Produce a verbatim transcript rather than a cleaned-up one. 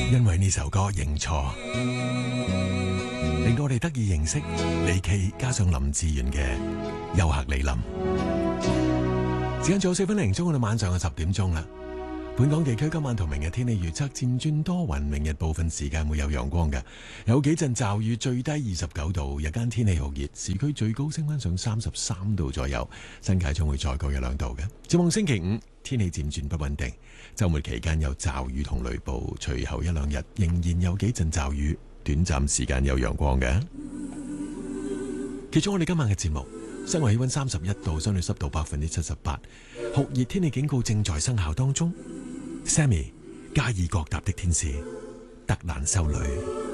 因為呢首歌認錯，令到我哋得以認識李驥加上林志炫嘅優客李林。時間仲有四分零鐘，到晚上嘅十點鐘啦。本港地區今晚同明日天氣預測漸轉多雲，明日部分時間會有陽光嘅，有幾陣驟雨，最低二十九度，日間天氣酷熱，市區最高升翻上三十三度左右，新界將會再高一兩度嘅。展望星期五天氣漸轉不穩定，週末期間有驟雨同雷暴，隨後一兩日仍然有幾陣驟雨，短暫時間有陽光嘅。結束我哋今晚嘅節目，室外氣溫三十一度，相對濕度百分之七十八，酷熱天氣警告正在生效當中。Sammy 加爾各答的天使，德蘭修女。